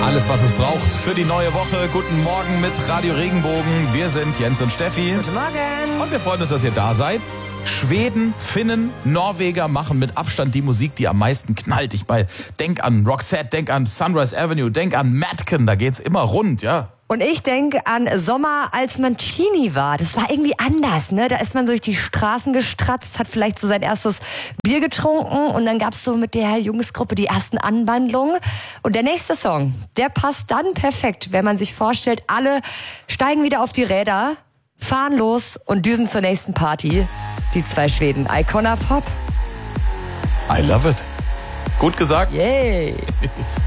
Alles, was es braucht für die neue Woche. Guten Morgen mit Radio Regenbogen. Wir sind Jens und Steffi. Guten Morgen. Und wir freuen uns, dass ihr da seid. Schweden, Finnen, Norweger machen mit Abstand die Musik, die am meisten knallt. Denk an Roxette, denk an Sunrise Avenue, denk an Madken. Da geht's immer rund, ja. Und ich denke an Sommer, als man Teenie war. Das war irgendwie anders, ne? Da ist man so durch die Straßen gestratzt, hat vielleicht so sein erstes Bier getrunken und dann gab's so mit der Jungsgruppe die ersten Anwandlungen. Und der nächste Song, der passt dann perfekt, wenn man sich vorstellt, alle steigen wieder auf die Räder, fahren los und düsen zur nächsten Party. Die zwei Schweden, Icona Pop. I love it. Gut gesagt. Yay.